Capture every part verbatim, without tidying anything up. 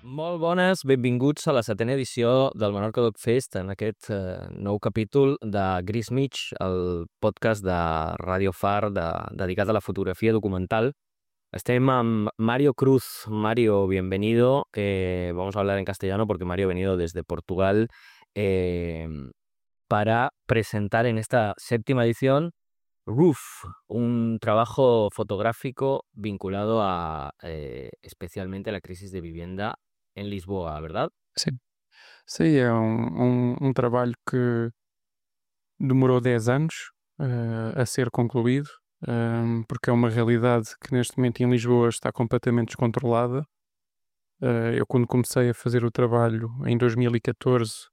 Molt bones, benvinguts a la setena edició del Menorca Dog Fest, en aquest eh, nou capítol de Gris Mig, el podcast de Radio Far de, dedicat a la fotografía documental. Estem amb Mario Cruz. Mario, bienvenido. Eh, vamos a hablar en castellano porque Mario ha venido desde Portugal eh, para presentar en esta séptima edición Roof, un trabajo fotográfico vinculado a eh, especialmente a la crisis de vivienda em Lisboa, verdade? Sim, sim, é um, um, um trabalho que demorou dez anos uh, a ser concluído, um, porque é uma realidade que neste momento em Lisboa está completamente descontrolada. Uh, eu quando comecei a fazer o trabalho em dois mil e catorze,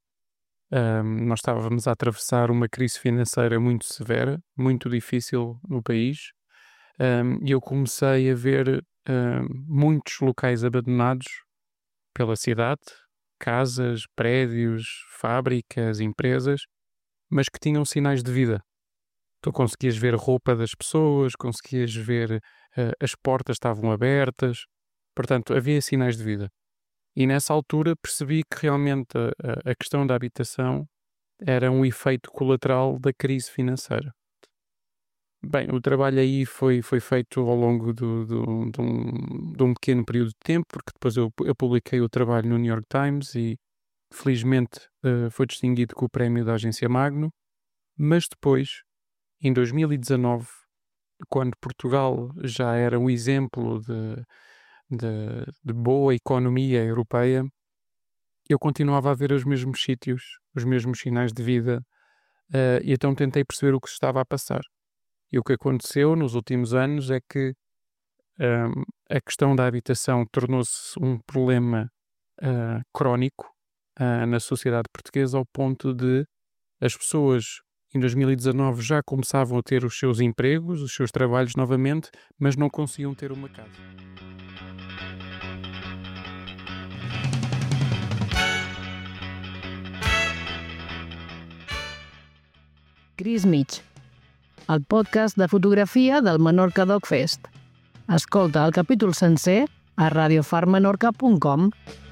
um, nós estávamos a atravessar uma crise financeira muito severa, muito difícil no país, um, e eu comecei a ver um, muitos locais abandonados pela cidade, casas, prédios, fábricas, empresas, mas que tinham sinais de vida. Tu conseguias ver roupa das pessoas, conseguias ver uh, as portas estavam abertas, portanto havia sinais de vida. E nessa altura percebi que realmente a, a questão da habitação era um efeito colateral da crise financeira. Bem, o trabalho aí foi, foi feito ao longo do, do, de, um, de um pequeno período de tempo, porque depois eu, eu publiquei o trabalho no New York Times e felizmente uh, foi distinguido com o prémio da agência Magno, mas depois, em dois mil e dezanove, quando Portugal já era um exemplo de, de, de boa economia europeia, eu continuava a ver os mesmos sítios, os mesmos sinais de vida, uh, e então tentei perceber o que se estava a passar. E o que aconteceu nos últimos anos é que um, a questão da habitação tornou-se um problema uh, crónico uh, na sociedade portuguesa, ao ponto de as pessoas em dois mil e dezanove já começavam a ter os seus empregos, os seus trabalhos novamente, mas não conseguiam ter uma casa. Gris Mig, el podcast de fotografia del Menorca Dog Fest. Escolta el capítol sencer a radio far menorca punt com.